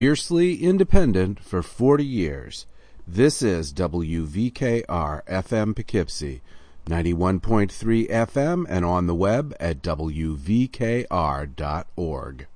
Fiercely independent for 40 years. This is WVKR FM Poughkeepsie, 91.3 FM and on the web at WVKR.org.